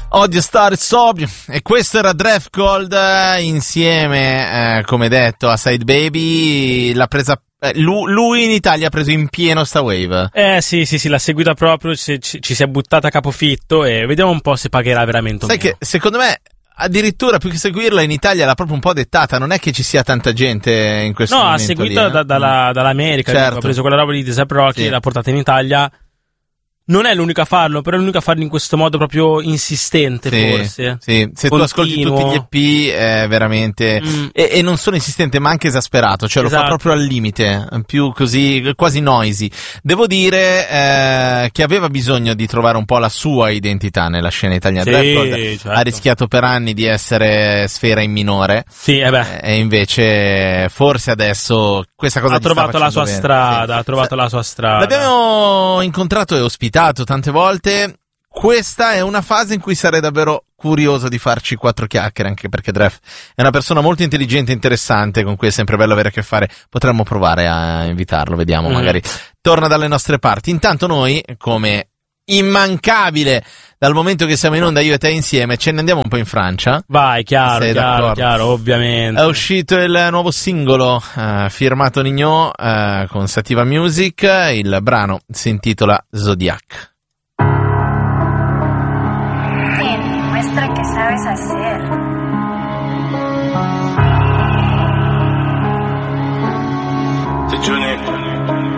Odio stare sobrio. E questo era Drefcold insieme, come detto, a Side Baby. L'ha presa lui in Italia ha preso in pieno sta wave. Sì, l'ha seguita proprio, ci si è buttata a capofitto e vediamo un po' se pagherà veramente. Sai che secondo me addirittura più che seguirla in Italia l'ha proprio un po' dettata, non è che ci sia tanta gente in questo momento. No, ha seguito dall'America, certo. Ha preso quella roba di A$AP Rocky, l'ha portata in Italia. Non è l'unica a farlo, però è l'unica a farlo in questo modo proprio insistente, forse. Sì, se tu ascolti tutti gli EP è veramente... E non solo insistente, ma anche esasperato, cioè lo fa proprio al limite, più così, quasi noisy. Devo dire che aveva bisogno di trovare un po' la sua identità nella scena italiana. Certo. Ha rischiato per anni di essere sfera in minore. E invece forse adesso questa cosa ha trovato la sua strada, ha trovato la sua strada. L'abbiamo incontrato e ospitato tante volte. Questa è una fase in cui sarei davvero curioso di farci 4 chiacchiere, anche perché Dref è una persona molto intelligente e interessante con cui è sempre bello avere a che fare. Potremmo provare a invitarlo, vediamo, magari torna dalle nostre parti. Intanto noi, come immancabile dal momento che siamo in onda io e te insieme, ce ne andiamo un po' in Francia. Vai, chiaro, ovviamente. È uscito il nuovo singolo firmato Nino con Sativa Music. Il brano si intitola Zodiac. Ven, muestra que sabes hacer.